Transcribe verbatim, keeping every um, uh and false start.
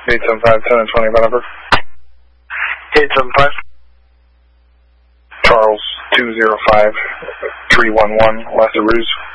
eight seven five, ten and twenty, number. eight seven five. Charles, two zero five, three one one, West of Ruse.